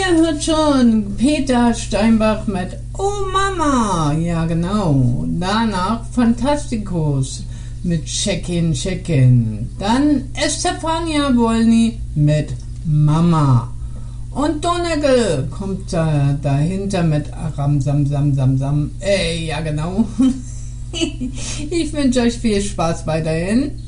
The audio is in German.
Ihr hört schon Peter Steinbach mit Oh Mama. Ja genau. Danach Fantasticus mit Check-in, Check-in. Dann Estefania Wolny mit Mama. Und Donegel kommt dahinter mit Aram Sam Sam Sam Sam. Ja genau. Ich wünsche euch viel Spaß weiterhin.